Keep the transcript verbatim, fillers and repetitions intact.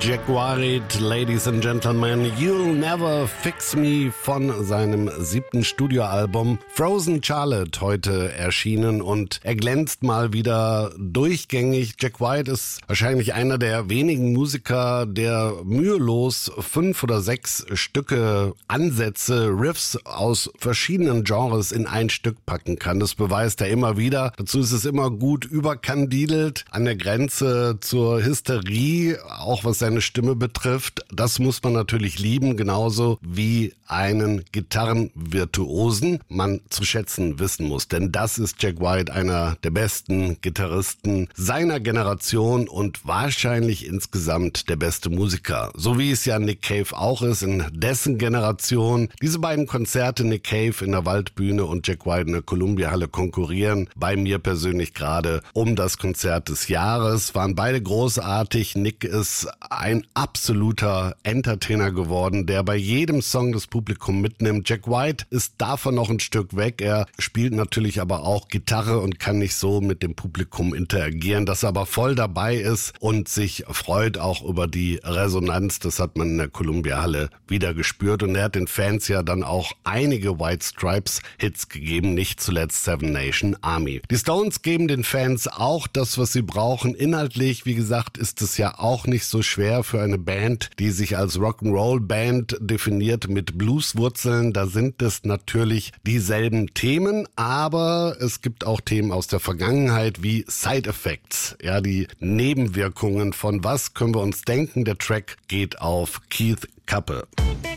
Jack White, Ladies and Gentlemen, You'll Never Fix Me von seinem siebten Studioalbum Frozen Charlotte heute erschienen und er glänzt mal wieder durchgängig. Jack White ist wahrscheinlich einer der wenigen Musiker, der mühelos fünf oder sechs Stücke, Ansätze, Riffs aus verschiedenen Genres in ein Stück packen kann. Das beweist er immer wieder. Dazu ist es immer gut überkandidelt, an der Grenze zur Hysterie, auch was seine Stimme betrifft. Das muss man natürlich lieben, genauso wie einen Gitarrenvirtuosen man zu schätzen wissen muss. Denn das ist Jack White, einer der besten Gitarristen seiner Generation und wahrscheinlich insgesamt der beste Musiker. So wie es ja Nick Cave auch ist, in dessen Generation. Diese beiden Konzerte, Nick Cave in der Waldbühne und Jack White in der Columbia-Halle, konkurrieren bei mir persönlich gerade um das Konzert des Jahres. Waren beide großartig. Nick ist ein absoluter Entertainer geworden, der bei jedem Song das Publikum mitnimmt. Jack White ist davon noch ein Stück weg. Er spielt natürlich aber auch Gitarre und kann nicht so mit dem Publikum interagieren, dass er aber voll dabei ist und sich freut auch über die Resonanz. Das hat man in der Columbia-Halle wieder gespürt und er hat den Fans ja dann auch einige White Stripes Hits gegeben, nicht zuletzt Seven Nation Army. Die Stones geben den Fans auch das, was sie brauchen. Inhaltlich, wie gesagt, ist es ja auch nicht so schwer für eine Band, die sich als Rock'n'Roll-Band definiert mit Blueswurzeln. Da sind es natürlich dieselben Themen, aber es gibt auch Themen aus der Vergangenheit wie Side Effects, ja, die Nebenwirkungen von Was können wir uns denken. Der Track geht auf Keith Kappe.